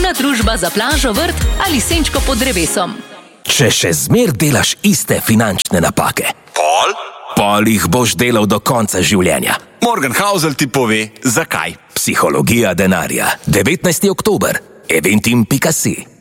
Poslovna družba za plažo, vrt ali senčko pod drevesom. Če še zmer delaš iste finančne napake, pol jih boš delal do konca življenja. Morgan Housel ti pove, zakaj. Psihologija denarja. 19. oktober. eventim.si